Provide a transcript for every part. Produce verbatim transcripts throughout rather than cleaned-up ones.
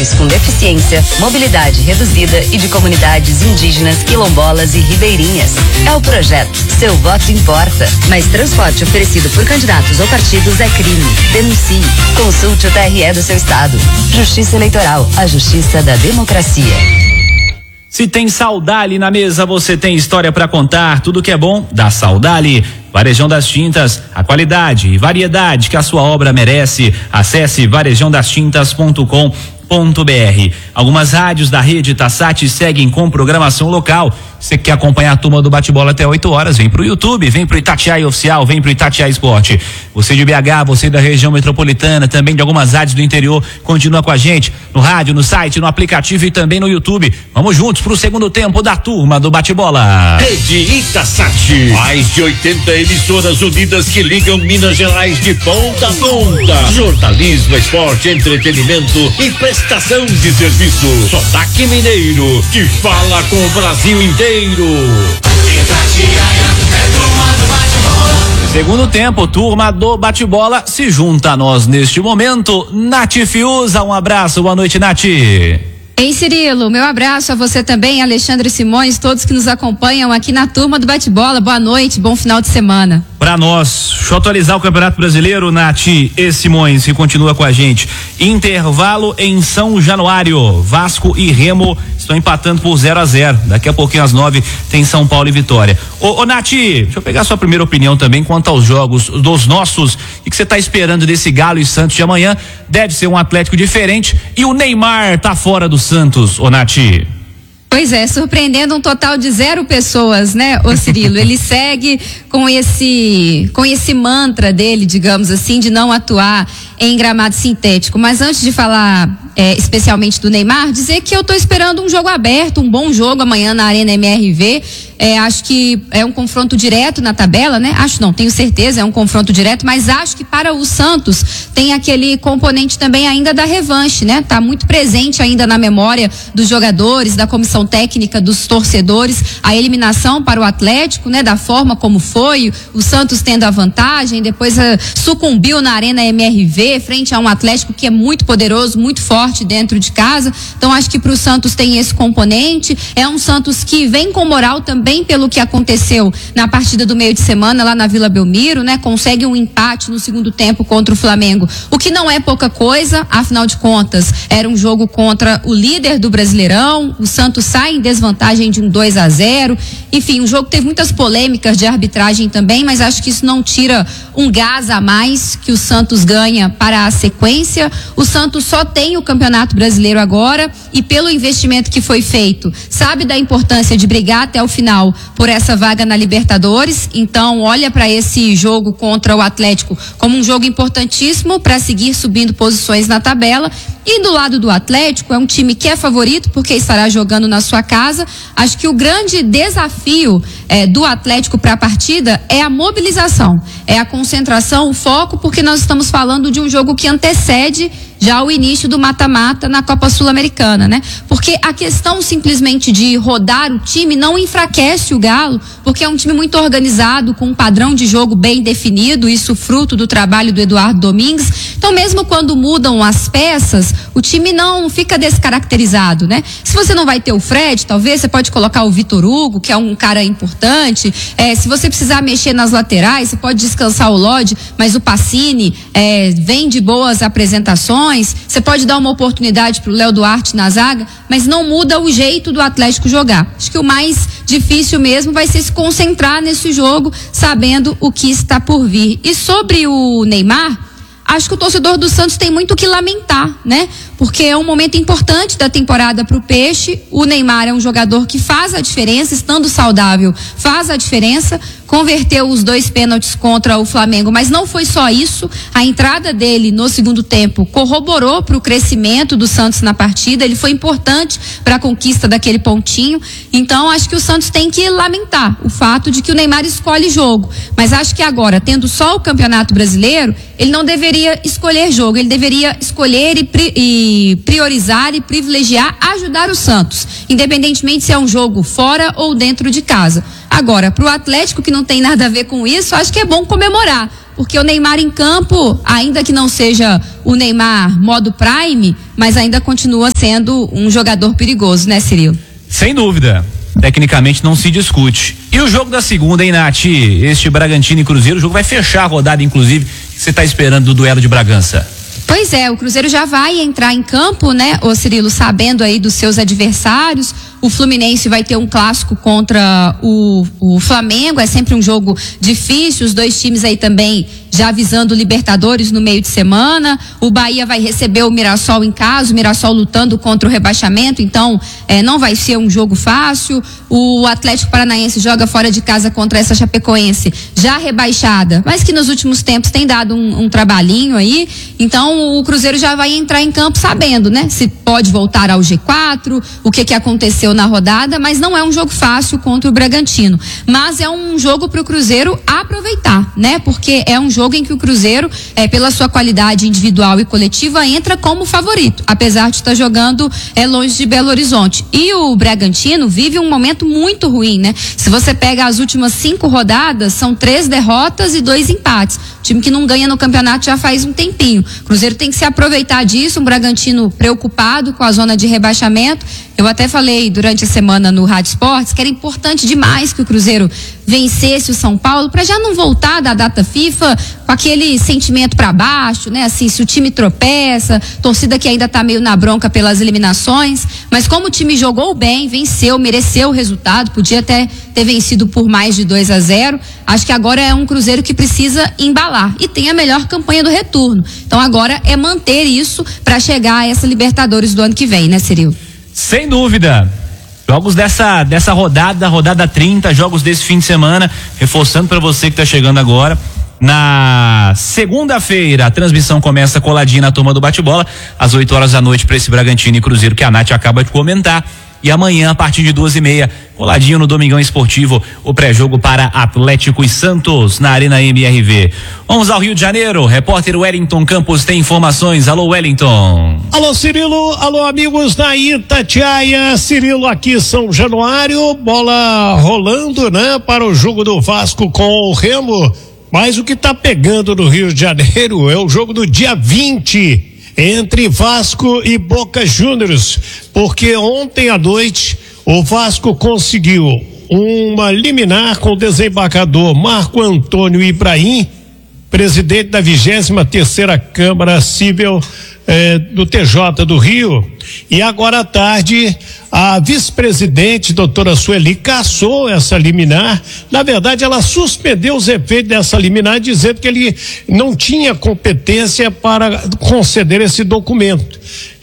mulheres com deficiência, mobilidade reduzida e de comunidades indígenas, quilombolas e ribeirinhas. É o projeto Seu Voto Importa. Mas transporte oferecido por candidatos ou partidos é crime. Denuncie. Consulte o T R E do seu estado. Justiça Eleitoral, a justiça da democracia. Se tem Saudali na mesa, você tem história para contar. Tudo que é bom, dá Saudali. Varejão das Tintas, a qualidade e variedade que a sua obra merece. Acesse varejão das tintas ponto com ponto br. Algumas rádios da rede Tassat seguem com programação local. Você quer acompanhar a turma do bate-bola até oito horas? Vem pro YouTube, vem pro Itatiaia Oficial, vem pro Itatiaia Esporte. Você de B H, você da região metropolitana, também de algumas rádios do interior, continua com a gente no rádio, no site, no aplicativo e também no YouTube. Vamos juntos pro segundo tempo da turma do bate-bola. Rede Itasat, mais de oitenta emissoras unidas que ligam Minas Gerais de ponta a ponta. Jornalismo, esporte, entretenimento e prestação de serviço. Sotaque mineiro, que fala com o Brasil inteiro. Segundo tempo, turma do bate-bola se junta a nós neste momento. Nath Fiuza, um abraço, boa noite, Nath. Ei, Cirilo, meu abraço a você também, Alexandre Simões, todos que nos acompanham aqui na turma do bate-bola. Boa noite, bom final de semana. Para nós, deixa eu atualizar o Campeonato Brasileiro, Nath e Simões, que continua com a gente. Intervalo em São Januário. Vasco e Remo estão empatando por zero a zero. Daqui a pouquinho, às nove, tem São Paulo e Vitória. Ô, ô Nath, deixa eu pegar a sua primeira opinião também quanto aos jogos dos nossos. O que você está esperando desse Galo e Santos de amanhã? Deve ser um Atlético diferente. E o Neymar tá fora do Santos, ô Nath. Pois é, surpreendendo um total de zero pessoas, né, ô Cirilo? Ele segue com esse, com esse mantra dele, digamos assim, de não atuar em gramado sintético. Mas antes de falar é, especialmente do Neymar, dizer que eu estou esperando um jogo aberto, um bom jogo amanhã na Arena M R V. É, acho que é um confronto direto na tabela, né? Acho não, tenho certeza, é um confronto direto, mas acho que para o Santos tem aquele componente também ainda da revanche, né? Tá muito presente ainda na memória dos jogadores, da comissão técnica, dos torcedores, a eliminação para o Atlético, né? Da forma como foi, o Santos tendo a vantagem, depois uh, sucumbiu na Arena M R V, frente a um Atlético que é muito poderoso, muito forte dentro de casa. Então acho que para o Santos tem esse componente, é um Santos que vem com moral também pelo que aconteceu na partida do meio de semana lá na Vila Belmiro, né? Consegue um empate no segundo tempo contra o Flamengo, o que não é pouca coisa, afinal de contas era um jogo contra o líder do Brasileirão, o Santos sai em desvantagem de um dois a zero, enfim, um jogo que teve muitas polêmicas de arbitragem também, mas acho que isso não tira um gás a mais que o Santos ganha para a sequência. O Santos só tem o Campeonato Brasileiro agora e pelo investimento que foi feito, sabe da importância de brigar até o final por essa vaga na Libertadores, então olha para esse jogo contra o Atlético como um jogo importantíssimo para seguir subindo posições na tabela. E do lado do Atlético, é um time que é favorito porque estará jogando na sua casa. Acho que o grande desafio eh, do Atlético para a partida é a mobilização, é a concentração, o foco, porque nós estamos falando de um jogo que antecede já o início do mata-mata na Copa Sul-Americana, né? Porque a questão simplesmente de rodar o time não enfraquece o Galo, porque é um time muito organizado, com um padrão de jogo bem definido, isso fruto do trabalho do Eduardo Domingues. Então, mesmo quando mudam as peças, o time não fica descaracterizado, né? Se você não vai ter o Fred, talvez você pode colocar o Vitor Hugo, que é um cara importante. É, se você precisar mexer nas laterais, você pode descansar o Lodge, mas o Pacini é, vem de boas apresentações. Você pode dar uma oportunidade para o Léo Duarte na zaga, mas não muda o jeito do Atlético jogar. Acho que o mais difícil mesmo vai ser se concentrar nesse jogo, sabendo o que está por vir. E sobre o Neymar, acho que o torcedor do Santos tem muito o que lamentar, né? Porque é um momento importante da temporada para o Peixe. O Neymar é um jogador que faz a diferença, estando saudável, faz a diferença. Converteu os dois pênaltis contra o Flamengo, mas não foi só isso. A entrada dele no segundo tempo corroborou para o crescimento do Santos na partida. Ele foi importante para a conquista daquele pontinho. Então, acho que o Santos tem que lamentar o fato de que o Neymar escolhe jogo. Mas acho que agora, tendo só o Campeonato Brasileiro, ele não deveria escolher jogo. Ele deveria escolher e, pri- e priorizar e privilegiar ajudar o Santos, independentemente se é um jogo fora ou dentro de casa. Agora, para o Atlético, que não tem nada a ver com isso, acho que é bom comemorar. porque o Neymar em campo, ainda que não seja o Neymar modo Prime, mas ainda continua sendo um jogador perigoso, né, Cirilo? Sem dúvida. Tecnicamente não se discute. E o jogo da segunda, hein, Nath? Este Bragantino e Cruzeiro, o jogo vai fechar a rodada, inclusive. O que você está esperando do duelo de Bragança? Pois é, o Cruzeiro já vai entrar em campo, né, ô Cirilo, sabendo aí dos seus adversários. O Fluminense vai ter um clássico contra o, o Flamengo, é sempre um jogo difícil, os dois times aí também já visando Libertadores no meio de semana. O Bahia vai receber o Mirassol em casa, o Mirassol lutando contra o rebaixamento, então é, não vai ser um jogo fácil. O Atlético Paranaense joga fora de casa contra essa Chapecoense, já rebaixada, mas que nos últimos tempos tem dado um, um trabalhinho aí. Então o Cruzeiro já vai entrar em campo sabendo, né, se pode voltar ao G quatro, o que que aconteceu na rodada, mas não é um jogo fácil contra o Bragantino, mas é um jogo para o Cruzeiro aproveitar, né, porque é um jogo em que o Cruzeiro, é, pela sua qualidade individual e coletiva, entra como favorito, apesar de estar jogando é, longe de Belo Horizonte. E o Bragantino vive um momento muito ruim, né? Se você pega as últimas cinco rodadas, são três derrotas e dois empates. Time que não ganha no campeonato já faz um tempinho. O Cruzeiro tem que se aproveitar disso, um Bragantino preocupado com a zona de rebaixamento. Eu até falei durante a semana no Rádio Esportes que era importante demais que o Cruzeiro vencesse o São Paulo para já não voltar da data FIFA com aquele sentimento para baixo, né? Assim, se o time tropeça, torcida que ainda tá meio na bronca pelas eliminações, mas como o time jogou bem, venceu, mereceu o resultado, podia até ter vencido por mais de dois a zero. Acho que agora é um Cruzeiro que precisa embalar e tem a melhor campanha do retorno. Então agora é manter isso para chegar a essa Libertadores do ano que vem, né, Cirilo? Sem dúvida. Jogos dessa, dessa rodada, rodada trinta, jogos desse fim de semana, reforçando para você que tá chegando agora. Na segunda-feira, a transmissão começa coladinha na turma do bate-bola, às oito horas da noite, para esse Bragantino e Cruzeiro que a Nath acaba de comentar. E amanhã, a partir de duas e meia, coladinho no Domingão Esportivo, o pré-jogo para Atlético e Santos, na Arena M R V. Vamos ao Rio de Janeiro, repórter Wellington Campos tem informações. Alô, Wellington. Alô, Cirilo, alô, amigos da Itatiaia. Cirilo aqui, São Januário, bola rolando, né, para o jogo do Vasco com o Remo. Mas o que tá pegando no Rio de Janeiro é o jogo do dia vinte. Entre Vasco e Boca Juniors, porque ontem à noite o Vasco conseguiu uma liminar com o desembargador Marco Antônio Ibrahim, presidente da vigésima terceira Câmara Civil eh, do T J do Rio, e agora à tarde a vice-presidente, doutora Sueli, cassou essa liminar. Na verdade, ela suspendeu os efeitos dessa liminar, dizendo que ele não tinha competência para conceder esse documento.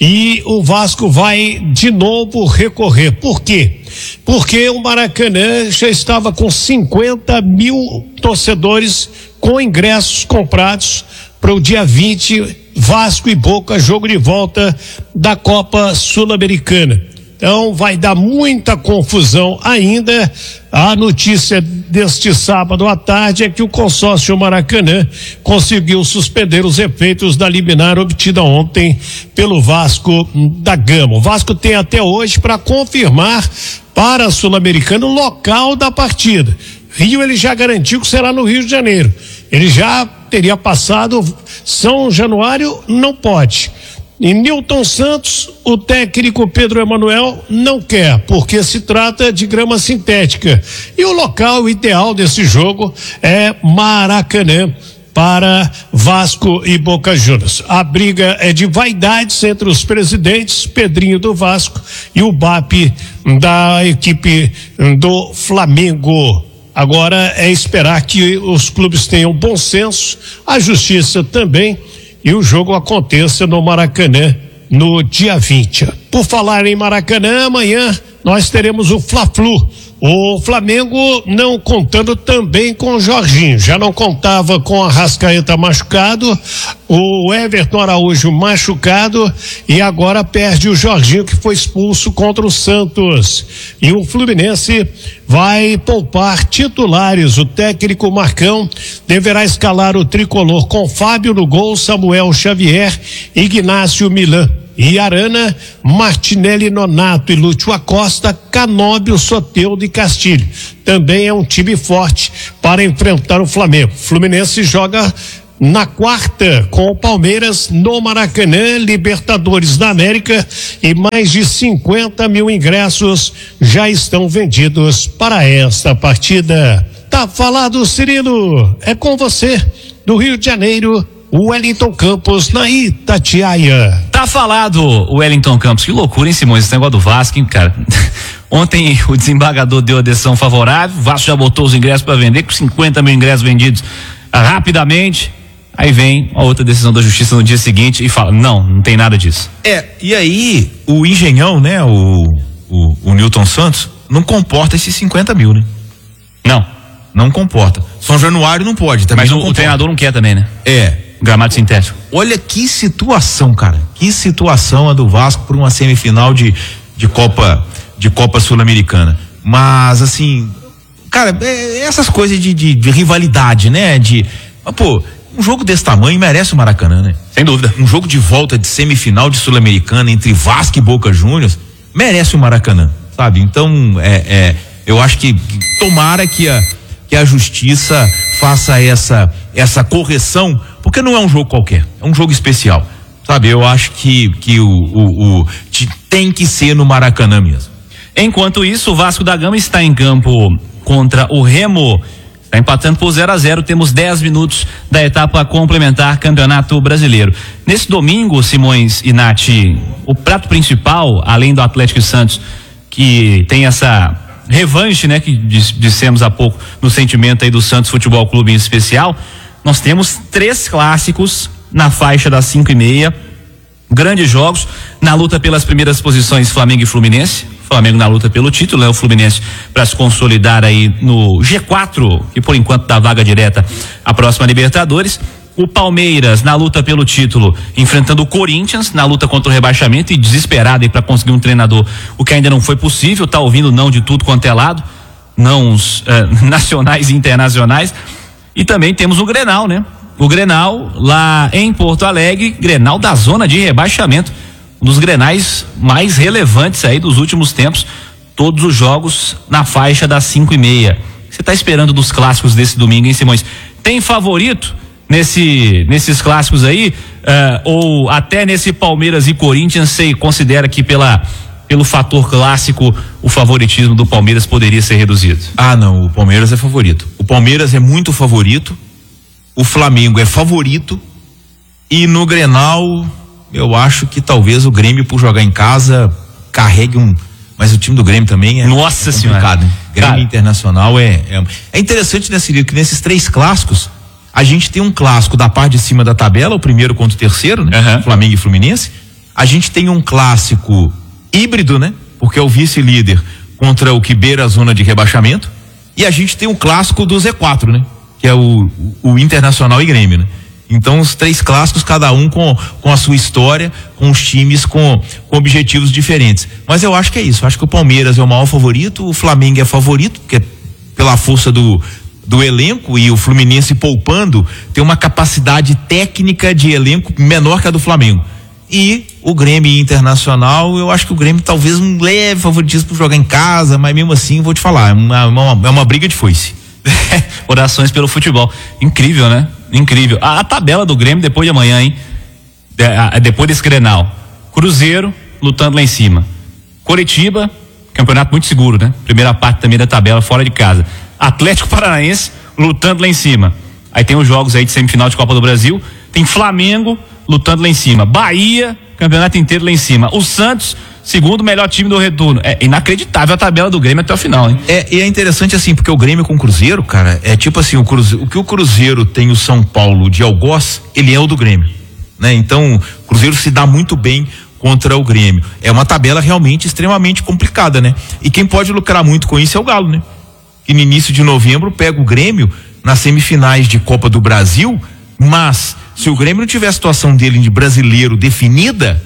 E o Vasco vai de novo recorrer. Por quê? Porque o Maracanã já estava com cinquenta mil torcedores com ingressos comprados para o dia vinte, Vasco e Boca, jogo de volta da Copa Sul-Americana. Então vai dar muita confusão ainda. A notícia deste sábado à tarde é que o consórcio Maracanã conseguiu suspender os efeitos da liminar obtida ontem pelo Vasco da Gama. O Vasco tem até hoje para confirmar para a Sul-Americana o local da partida. Rio, ele já garantiu que será no Rio de Janeiro. Ele já teria passado. São Januário não pode. Em Newton Santos, o técnico Pedro Emanuel não quer, porque se trata de grama sintética. E o local ideal desse jogo é Maracanã para Vasco e Boca Juniors. A briga é de vaidades entre os presidentes, Pedrinho do Vasco e o B A P da equipe do Flamengo. Agora é esperar que os clubes tenham bom senso, a justiça também, e o jogo aconteça no Maracanã no dia vinte. Por falar em Maracanã, amanhã nós teremos o Fla-Flu. O Flamengo não contando também com o Jorginho, já não contava com a Arrascaeta machucado, o Everton Araújo machucado e agora perde o Jorginho, que foi expulso contra o Santos. E o Fluminense vai poupar titulares. O técnico Marcão deverá escalar o tricolor com Fábio no gol, Samuel Xavier e Ignácio Milan. e Arana, Martinelli, Nonato e Lúcio Acosta, Canóbio, Soteldo e Castilho. Também é um time forte para enfrentar o Flamengo. Fluminense joga na quarta com o Palmeiras no Maracanã, Libertadores da América, e mais de cinquenta mil ingressos já estão vendidos para esta partida. Tá falado, Cirilo, é com você, do Rio de Janeiro, Wellington Campos, na Itatiaia. Tá falado, Wellington Campos. Que loucura, hein, Simões, esse negócio do Vasco, hein, cara? Ontem o desembargador deu a decisão favorável, o Vasco já botou os ingressos para vender, com cinquenta mil ingressos vendidos rapidamente. Aí vem a outra decisão da justiça no dia seguinte e fala, não, não tem nada disso. É, e aí o engenhão, né, o, o, o Newton Santos, não comporta esses cinquenta mil, né? Não. Não comporta. São Januário não pode, também. Mas não o, comporta. o treinador não quer também, né? É. Gramado sintético. Olha que situação, cara. Que situação a do Vasco por uma semifinal de, de Copa, de Copa Sul-Americana. Mas, assim, cara, é, essas coisas de, de, de rivalidade, né? De, mas, pô, um jogo desse tamanho merece o Maracanã, né? Sem dúvida. Um jogo de volta de semifinal de Sul-Americana entre Vasco e Boca Juniors merece o Maracanã, sabe? Então, é, é, eu acho que tomara que a, que a justiça faça essa, essa correção, porque não é um jogo qualquer, é um jogo especial, sabe? Eu acho que, que o, o, o tem que ser no Maracanã mesmo. Enquanto isso, o Vasco da Gama está em campo contra o Remo, está empatando por zero a zero. Temos dez minutos da etapa complementar Campeonato Brasileiro. Nesse domingo, Simões e Nath, o prato principal, além do Atlético Santos, que tem essa revanche, né, que dissemos há pouco no sentimento aí do Santos Futebol Clube em especial, nós temos três clássicos na faixa das cinco e meia, grandes jogos na luta pelas primeiras posições, Flamengo e Fluminense. Flamengo na luta pelo título, né? O Fluminense para se consolidar aí no G quatro, que por enquanto dá vaga direta à próxima Libertadores. O Palmeiras na luta pelo título, enfrentando o Corinthians na luta contra o rebaixamento e desesperado aí para conseguir um treinador, o que ainda não foi possível, tá ouvindo não de tudo quanto é lado, não os eh, nacionais e internacionais. E também temos o Grenal, né? O Grenal lá em Porto Alegre, Grenal da zona de rebaixamento, um dos Grenais mais relevantes aí dos últimos tempos, todos os jogos na faixa das cinco e meia. Você está esperando dos clássicos desse domingo, hein, Simões? Tem favorito nesse, nesses clássicos aí? Uh, ou até nesse Palmeiras e Corinthians, você considera que pela, pelo fator clássico o favoritismo do Palmeiras poderia ser reduzido? Ah, não, o Palmeiras é favorito. O Palmeiras é muito favorito, o Flamengo é favorito, e no Grenal eu acho que talvez o Grêmio, por jogar em casa, carregue um. Mas o time do Grêmio também é. Nossa é senhora. Né? Grêmio Cara. Internacional é. É, é interessante, né, Cirilo, que nesses três clássicos, a gente tem um clássico da parte de cima da tabela, o primeiro contra o terceiro, né? Uhum. Flamengo e Fluminense. A gente tem um clássico híbrido, né? Porque é o vice-líder contra o que beira a zona de rebaixamento. E a gente tem um clássico do Z quatro, né? Que é o, o Internacional e Grêmio, né? Então, os três clássicos, cada um com, com a sua história, com os times com, com objetivos diferentes. Mas eu acho que é isso. Eu acho que o Palmeiras é o maior favorito, o Flamengo é favorito, porque pela força do, do elenco, e o Fluminense poupando, tem uma capacidade técnica de elenco menor que a do Flamengo. E o Grêmio Internacional, eu acho que o Grêmio talvez um leve favoritismo por jogar em casa, mas mesmo assim, vou te falar, é uma, uma, é uma briga de foice. Orações pelo futebol. Incrível, né? Incrível. A, a tabela do Grêmio depois de amanhã, hein? De, a, depois desse Grenal. Cruzeiro lutando lá em cima. Coritiba, campeonato muito seguro, né? Primeira parte também da tabela, fora de casa. Atlético Paranaense lutando lá em cima. Aí tem os jogos aí de semifinal de Copa do Brasil. Tem Flamengo lutando lá em cima. Bahia, campeonato inteiro lá em cima. O Santos, segundo melhor time do retorno. É inacreditável a tabela do Grêmio até o final, hein? É, e é interessante assim, porque o Grêmio com o Cruzeiro, cara, é tipo assim, o, Cruzeiro, o que o Cruzeiro tem o São Paulo de algoz, ele é o do Grêmio, né? Então, o Cruzeiro se dá muito bem contra o Grêmio. É uma tabela realmente extremamente complicada, né? E quem pode lucrar muito com isso é o Galo, né? Que no início de novembro pega o Grêmio nas semifinais de Copa do Brasil, mas se o Grêmio não tiver a situação dele de brasileiro definida,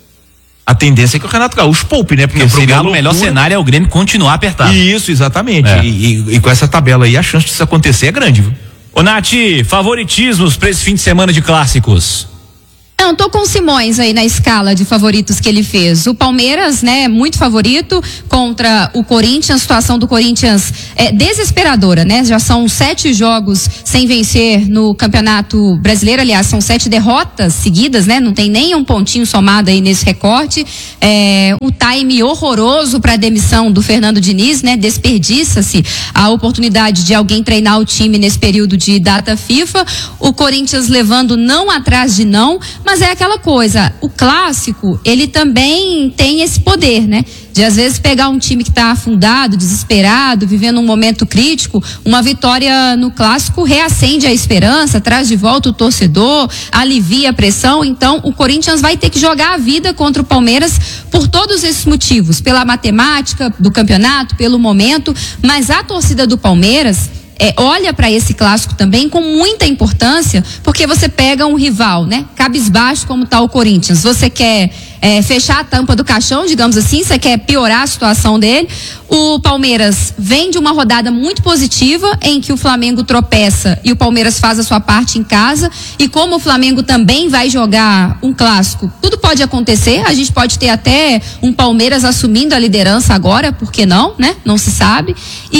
a tendência é que o Renato Gaúcho poupe, né? Porque pro Galo o melhor cenário é o Grêmio continuar apertado. Isso, exatamente. É. E, e, e com essa tabela aí, a chance disso acontecer é grande, viu? Ô, Nath, favoritismos para esse fim de semana de clássicos? Não, tô com o Simões aí na escala de favoritos que ele fez. O Palmeiras, né, muito favorito contra o Corinthians. A situação do Corinthians é desesperadora, né? Já são sete jogos sem vencer no Campeonato Brasileiro. Aliás, são sete derrotas seguidas, né? Não tem nem um pontinho somado aí nesse recorte. É, um time horroroso para a demissão do Fernando Diniz, né? Desperdiça-se a oportunidade de alguém treinar o time nesse período de data FIFA. O Corinthians levando não atrás de não, mas é aquela coisa, o clássico, ele também tem esse poder, né? De às vezes pegar um time que está afundado, desesperado, vivendo um momento crítico, uma vitória no clássico reacende a esperança, traz de volta o torcedor, alivia a pressão. Então o Corinthians vai ter que jogar a vida contra o Palmeiras por todos esses motivos, pela matemática do campeonato, pelo momento, mas a torcida do Palmeiras É, olha para esse clássico também com muita importância, porque você pega um rival, né? Cabisbaixo como tá o Corinthians. Você quer é, fechar a tampa do caixão, digamos assim, você quer piorar a situação dele. O Palmeiras vem de uma rodada muito positiva, em que o Flamengo tropeça e o Palmeiras faz a sua parte em casa. E como o Flamengo também vai jogar um clássico, tudo pode acontecer. A gente pode ter até um Palmeiras assumindo a liderança agora, por que não, né? Não se sabe.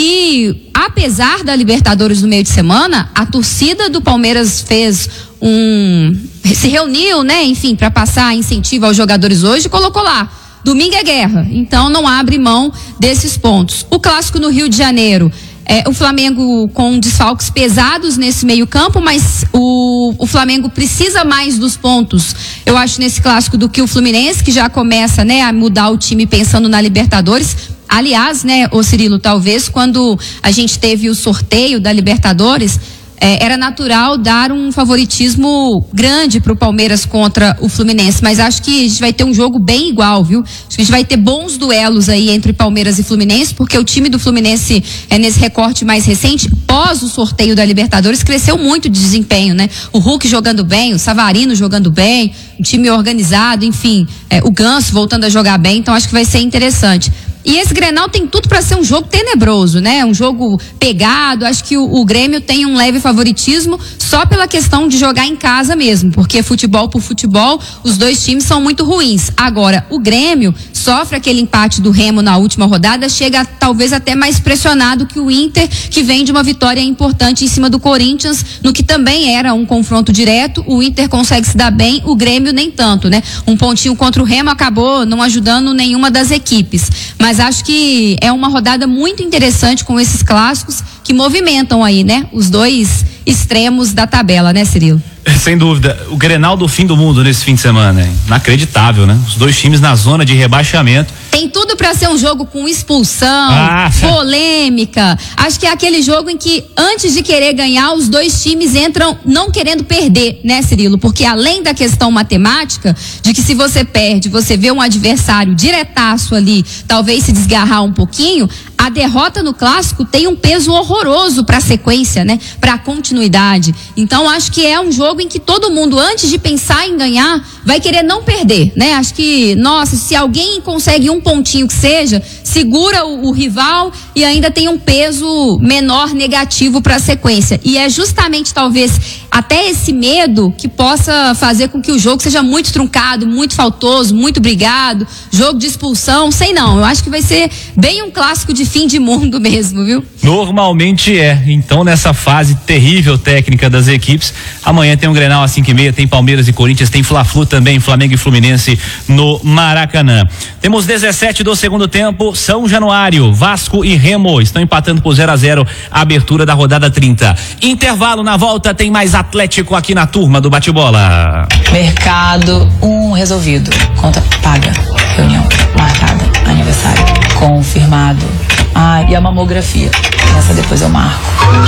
E apesar da Libertadores no meio de semana, a torcida do Palmeiras fez um... se reuniu, né? Enfim, para passar incentivo aos jogadores hoje e colocou lá: domingo é guerra. Então não abre mão desses pontos. O clássico no Rio de Janeiro, é, o Flamengo com desfalques pesados nesse meio campo, mas o, o Flamengo precisa mais dos pontos, eu acho, nesse clássico do que o Fluminense, que já começa, né, a mudar o time pensando na Libertadores. Aliás, né, ô Cirilo, talvez quando a gente teve o sorteio da Libertadores, É, era natural dar um favoritismo grande para o Palmeiras contra o Fluminense, mas acho que a gente vai ter um jogo bem igual, viu? Acho que a gente vai ter bons duelos aí entre Palmeiras e Fluminense, porque o time do Fluminense, é, nesse recorte mais recente, pós o sorteio da Libertadores, cresceu muito de desempenho, né? O Hulk jogando bem, o Savarino jogando bem, um time organizado, enfim, é, o Ganso voltando a jogar bem, então acho que vai ser interessante. E esse Grenal tem tudo para ser um jogo tenebroso, né? Um jogo pegado. Acho que o, o Grêmio tem um leve favoritismo só pela questão de jogar em casa mesmo, porque futebol por futebol, os dois times são muito ruins. Agora, o Grêmio sofre aquele empate do Remo na última rodada, chega talvez até mais pressionado que o Inter, que vem de uma vitória importante em cima do Corinthians, no que também era um confronto direto. O Inter consegue se dar bem, o Grêmio nem tanto, né? Um pontinho contra o Remo acabou não ajudando nenhuma das equipes. Mas acho que é uma rodada muito interessante com esses clássicos que movimentam aí, né? Os dois extremos da tabela, né, Cirilo? Sem dúvida. O Grenal do fim do mundo nesse fim de semana, hein? Inacreditável, né? Os dois times na zona de rebaixamento. Tem tudo pra ser um jogo com expulsão, ah, polêmica. Acho que é aquele jogo em que, antes de querer ganhar, os dois times entram não querendo perder, né, Cirilo? Porque além da questão matemática, de que se você perde, você vê um adversário diretaço ali, talvez se desgarrar um pouquinho, a derrota no clássico tem um peso horroroso para a sequência, né? Para a continuidade. Então acho que é um jogo em que todo mundo, antes de pensar em ganhar, vai querer não perder, né? Acho que, nossa, se alguém consegue um pontinho que seja, segura o, o rival e ainda tem um peso menor negativo para a sequência. E é justamente talvez até esse medo que possa fazer com que o jogo seja muito truncado, muito faltoso, muito brigado, jogo de expulsão, sei não. Eu acho que vai ser bem um clássico de fim de mundo mesmo, viu? Normalmente é. Então, nessa fase terrível técnica das equipes, amanhã tem um Grenal às cinco e meia, tem Palmeiras e Corinthians, tem Fla-Flu também, Flamengo e Fluminense no Maracanã. Temos dezessete do segundo tempo, São Januário, Vasco e Remo estão empatando por zero a zero a abertura da rodada trinta. Intervalo, na volta tem mais Atlético aqui na turma do Bate-Bola. Mercado, um resolvido. Conta paga. Reunião marcada. Aniversário confirmado. Ah, e a mamografia. Essa depois eu marco.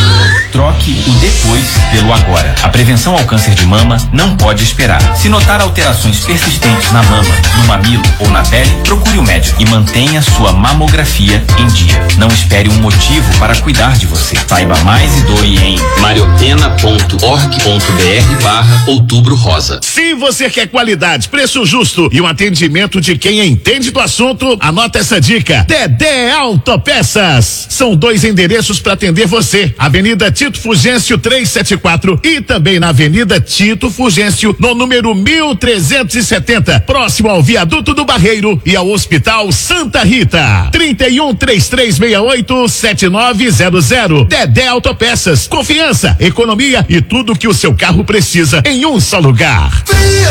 Troque o depois pelo agora. A prevenção ao câncer de mama não pode esperar. Se notar alterações persistentes na mama, no mamilo ou na pele, procure o médico e mantenha sua mamografia em dia. Não espere um motivo para cuidar de você. Saiba mais e doe em mariopena ponto org ponto br barra outubro rosa. Se você quer qualidade, preço justo e um atendimento de quem entende do assunto, anota essa dica. Dedé Autopeças. São dois endereços endereços para atender você. Avenida Tito Fugêncio trezentos e setenta e quatro e também na Avenida Tito Fugêncio, no número mil trezentos e setenta, próximo ao Viaduto do Barreiro e ao Hospital Santa Rita. trinta e um, trinta e três sessenta e oito, setenta e nove zero zero. Dedé Autopeças. Confiança, economia e tudo que o seu carro precisa em um só lugar.